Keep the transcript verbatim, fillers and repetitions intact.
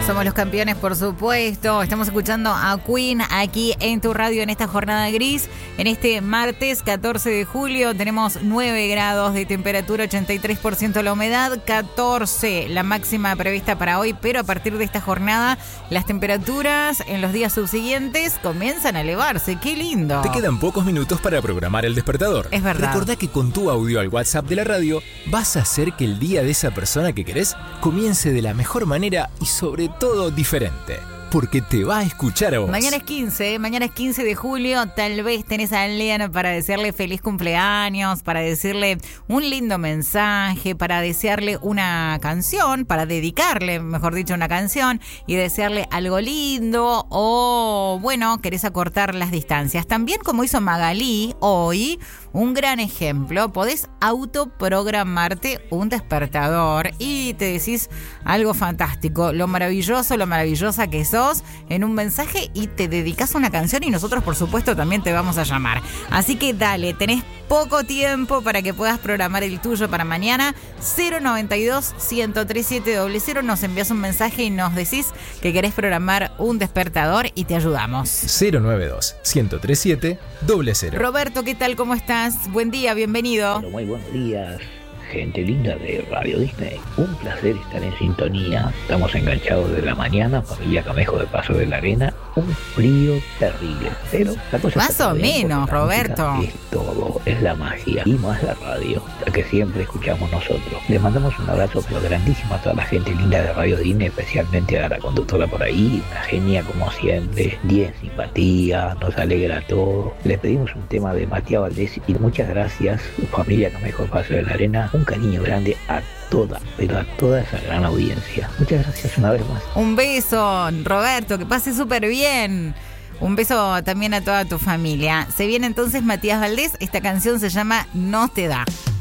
Somos los campeones, por supuesto. Estamos escuchando a Queen aquí en tu radio en esta jornada gris. En este martes catorce de julio tenemos nueve grados de temperatura, ochenta y tres por ciento la humedad, catorce la máxima prevista para hoy. Pero a partir de esta jornada las temperaturas en los días subsiguientes comienzan a elevarse. ¡Qué lindo! Te quedan pocos minutos para programar el despertador. Es verdad. Recordá que con tu audio al WhatsApp de la radio vas a hacer que el día de esa persona que querés comience de la mejor manera y sobre todo diferente, porque te va a escuchar a vos. Mañana es quince, mañana es quince de julio, tal vez tenés a alguien para desearle feliz cumpleaños, para decirle un lindo mensaje, para desearle una canción, para dedicarle, mejor dicho, una canción y desearle algo lindo o, bueno, querés acortar las distancias. También, como hizo Magalí hoy, un gran ejemplo, podés autoprogramarte un despertador y te decís algo fantástico, lo maravilloso, lo maravillosa que sos en un mensaje y te dedicas a una canción y nosotros, por supuesto, también te vamos a llamar. Así que dale, tenés poco tiempo para que puedas programar el tuyo para mañana. Cero noventa y dos, ciento tres siete cero cero, nos envías un mensaje y nos decís que querés programar un despertador y te ayudamos. cero noventa y dos, ciento tres siete cero cero. Roberto, ¿qué tal? ¿Cómo estás? Buen día, bienvenido. Bueno, muy buenos días, gente linda de Radio Disney. Un placer estar en sintonía. Estamos enganchados de la mañana, familia Camejo de Paso de la Arena. Un frío terrible, pero la cosa más está o bien, menos, la Roberto. Es todo, es la magia y más la radio, la que siempre escuchamos nosotros. Les mandamos un abrazo pero grandísimo a toda la gente linda de Radio Disney, especialmente a la conductora por ahí, una genia como siempre, diez simpatía, nos alegra todo. Les pedimos un tema de Matías Valdés y muchas gracias, familia Camejo de Paso de la Arena. Un cariño grande a toda, pero a toda esa gran audiencia. Muchas gracias una vez más. Un beso, Roberto, que pase súper bien. Un beso también a toda tu familia. Se viene entonces Matías Valdés, esta canción se llama No te da.